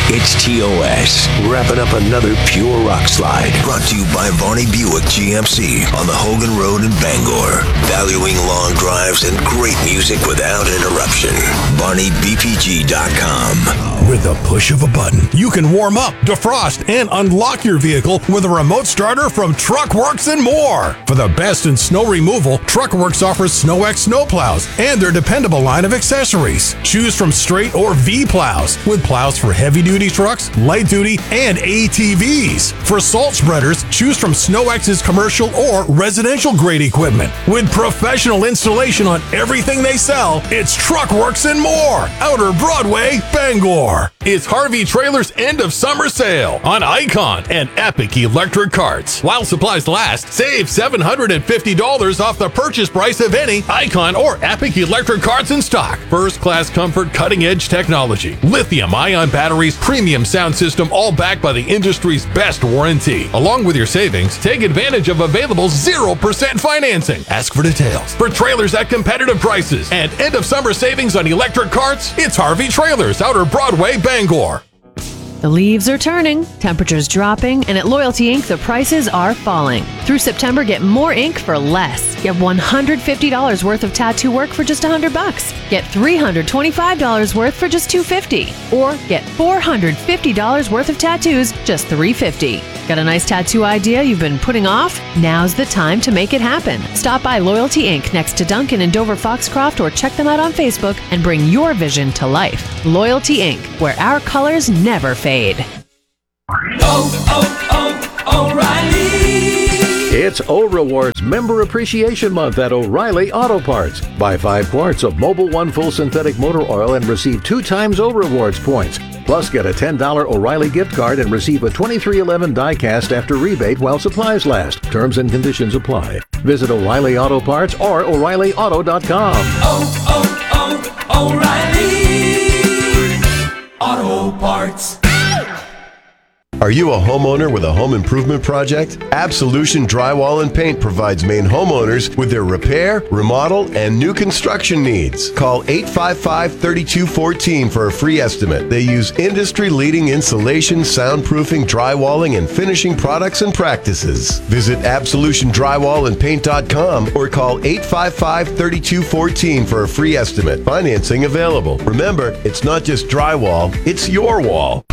It's TOS, wrapping up another pure rock slide. Brought to you by Varney Buick GMC on the Hogan Road in Bangor. Valuing long drives and great music without interruption. VarneyBPG.com. With the push of a button, you can warm up, defrost, and unlock your vehicle with a remote starter from TruckWorks and more. For the best in snow removal, TruckWorks offers SnowX snowplows and their dependable line of accessories. Choose from straight or V plows, with plows for heavy-duty trucks, light-duty, and ATVs. For salt spreaders, choose from SnowX's commercial or residential-grade equipment. With professional installation on everything they sell, it's TruckWorks and more. Outer Broadway, Bangor. It's Harvey Trailer's end of summer sale on Icon and Epic electric carts. While supplies last, save $750 off the purchase price of any Icon or Epic electric carts in stock. First-class comfort, cutting-edge technology, lithium-ion batteries, premium sound system, all backed by the industry's best warranty. Along with your savings, take advantage of available 0% financing. Ask for details. For trailers at competitive prices and end of summer savings on electric carts, it's Harvey Trailers, Outer Broadway, Bangor. The leaves are turning, temperatures dropping, and at Loyalty Inc., the prices are falling. Through September, get more ink for less. Get $150 worth of tattoo work for just $100. Get $325 worth for just $250. Or get $450 worth of tattoos, just $350. Got a nice tattoo idea you've been putting off? Now's the time to make it happen. Stop by Loyalty Inc. next to Duncan in Dover Foxcroft or check them out on Facebook and bring your vision to life. Loyalty Inc., where our colors never fade. O'Reilly! It's O-Rewards Member Appreciation Month at O'Reilly Auto Parts. Buy 5 quarts of Mobil 1 full synthetic motor oil and receive 2 times O-Rewards points. Plus, get a $10 O'Reilly gift card and receive a 2311 die-cast after rebate while supplies last. Terms and conditions apply. Visit O'Reilly Auto Parts or O'ReillyAuto.com. O'Reilly Auto Parts. Are you a homeowner with a home improvement project? Absolution Drywall and Paint provides Maine homeowners with their repair, remodel, and new construction needs. Call 855-3214 for a free estimate. They use industry-leading insulation, soundproofing, drywalling, and finishing products and practices. Visit AbsolutionDrywallAndPaint.com or call 855-3214 for a free estimate. Financing available. Remember, it's not just drywall, it's your wall.